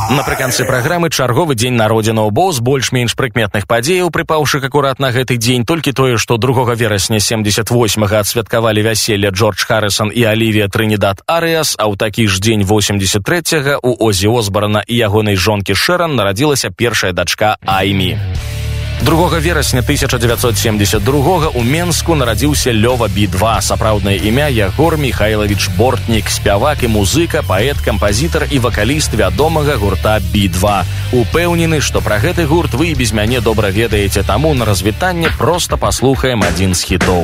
Напрыканцы праграмы чарговы дзень народзінаў, бо з больш-менш прыкметных падзеяў, прыпаўшых акурат на гэты дзень, толькі тое, што 2 верасня 78-га адсвяткавалі вяселле Джордж Харрысон і Алівія Трынідад Арыас, а ў такі ж дзень 83-га у Озі Осбарна і ягонай жонкі Шэран нарадзілася першая дачка Аймі. 2 верасня 1972 у Менску нарадзіўся Лёва Би-2, сапраўднае імя Ягор Михайлович Бортнік, спявак і музыка, паэт, кампазітар і вакаліст вядомага гурта Би-2. Упэўнены, што пра гэты гурт вы і без мяне добра ведаеце, таму на развітанне проста паслухаем адзін з хітоў.